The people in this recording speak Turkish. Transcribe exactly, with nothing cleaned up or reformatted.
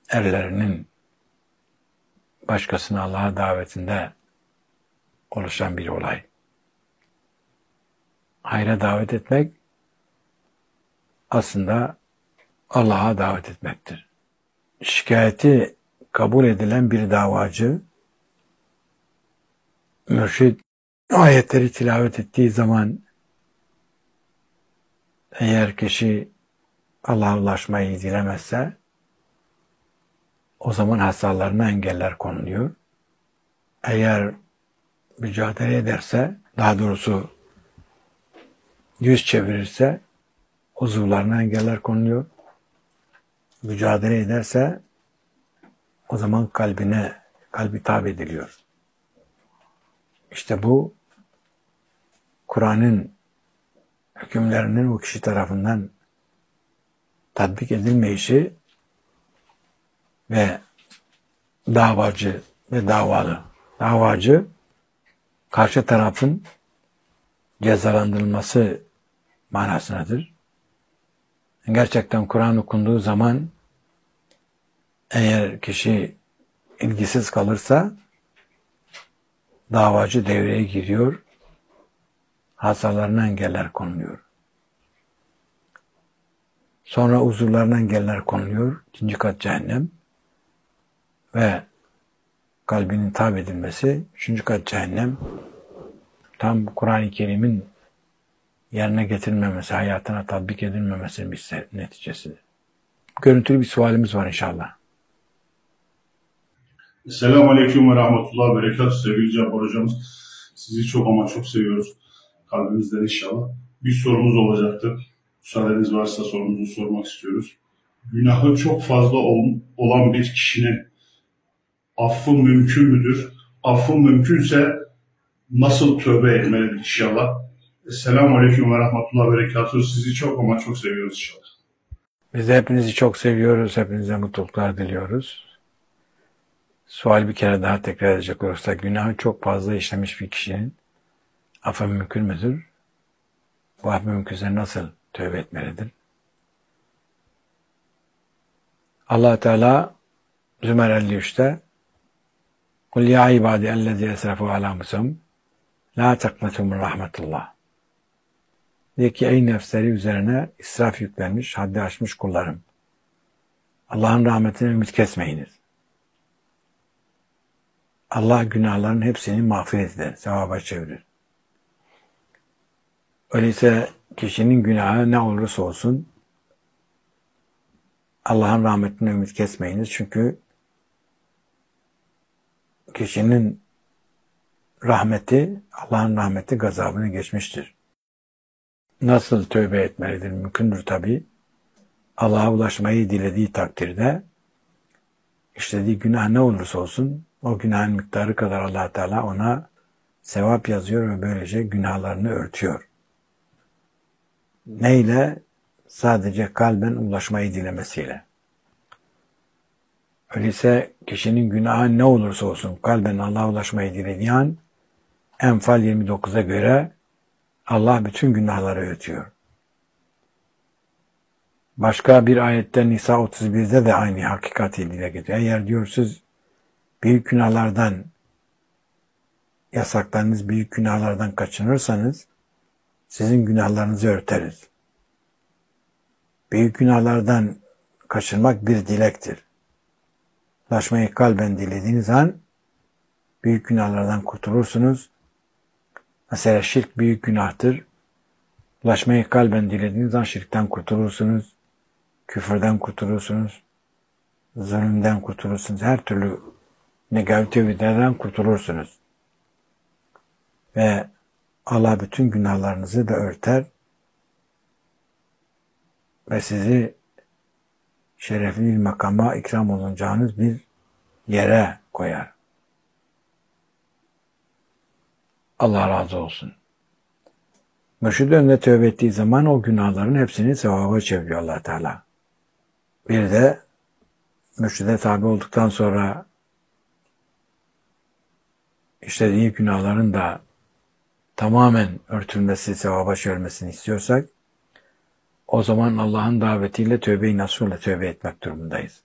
erlerinin başkasını Allah'a davetinde oluşan bir olay. Hayra davet etmek aslında Allah'a davet etmektir. Şikayeti kabul edilen bir davacı, mürşid ayetleri tilavet ettiği zaman eğer kişi Allah'a ulaşmayı dilemezse o zaman hastalarına engeller konuluyor. Eğer mücadele ederse, daha doğrusu yüz çevirirse uzuvlarına engeller konuluyor. Mücadele ederse o zaman kalbine, kalbi tabi ediliyor. İşte bu Kur'an'ın hükümlerinin o kişi tarafından tatbik edilmeyişi ve davacı ve davalı. Davacı karşı tarafın cezalandırılması manasındadır. Gerçekten Kur'an okunduğu zaman eğer kişi ilgisiz kalırsa davacı devreye giriyor, hastalarına engeller konuluyor. Sonra uzuvlarına engeller konuluyor, ikinci kat cehennem ve kalbinin tabi edilmesi, üçüncü kat cehennem. Tam Kur'an-ı Kerim'in yerine getirilmemesi, hayatına tatbik edilmemesinin bir neticesidir. Görüntülü bir sualimiz var inşallah. Selamun Aleyküm ve Rahmetullah ve Berekatuhu sevgili Cabbar hocamız. Sizi çok ama çok seviyoruz. Kalbimizden inşallah. Bir sorumuz olacaktı. Müsaadeniz varsa sorumuzu sormak istiyoruz. Günahı çok fazla olan bir kişinin affı mümkün müdür? Affı mümkünse nasıl tövbe etmelidir inşallah? Selamun Aleyküm ve Rahmetullah ve Berekatuhu. Sizi çok ama çok seviyoruz inşallah. Biz de hepinizi çok seviyoruz. Hepinize mutluluklar diliyoruz. Sual bir kere daha tekrar edecek olursak, günahı çok fazla işlemiş bir kişinin affı mümkün müdür? Bu af mümkünse nasıl tövbe etmelidir? Allah Teala Zümer elli üçte "Kul ya ibadi ellezî esrafû alâ musum lâ teknetû min rahmetullah." De ki ey nefsleri üzerine israf yüklenmiş, haddi aşmış kullarım. Allah'ın rahmetine ümit kesmeyiniz. Allah günahların hepsini mağfiret eder, sevaba çevirir. Öyleyse kişinin günahı ne olursa olsun Allah'ın rahmetine ümit kesmeyiniz. Çünkü kişinin rahmeti, Allah'ın rahmeti gazabını geçmiştir. Nasıl tövbe etmelidir? Mümkündür tabii. Allah'a ulaşmayı dilediği takdirde işlediği günah ne olursa olsun o günahın miktarı kadar Allah Teala ona sevap yazıyor ve böylece günahlarını örtüyor. Neyle? Sadece kalben ulaşmayı dilemesiyle. Öyleyse kişinin günahı ne olursa olsun kalben Allah'a ulaşmayı dilediği an Enfal yirmi dokuza göre Allah bütün günahları örtüyor. Başka bir ayette Nisa otuz birde de aynı hakikati dile getiriyor. Eğer diyorsunuz büyük günahlardan yasaklarınız, büyük günahlardan kaçınırsanız sizin günahlarınızı örteriz. Büyük günahlardan kaçınmak bir dilektir. Ulaşmayı kalben dilediğiniz an büyük günahlardan kurtulursunuz. Mesela şirk büyük günahtır. Ulaşmayı kalben dilediğiniz an şirkten kurtulursunuz. Küfürden kurtulursunuz. Zulümden kurtulursunuz. Her türlü negatiflerden kurtulursunuz. Ve Allah bütün günahlarınızı da örter ve sizi şerefli bir makama ikram olunacağınız bir yere koyar. Allah razı olsun. Mürşid önüne tövbe ettiği zaman o günahların hepsini sevaba çeviriyor Allah Teala. Bir de mürşide tabi olduktan sonra işlediği günahların da tamamen örtülmesi, sevaba çevrilmesini istiyorsak o zaman Allah'ın davetiyle tövbe-i nasuhla tövbe etmek durumundayız.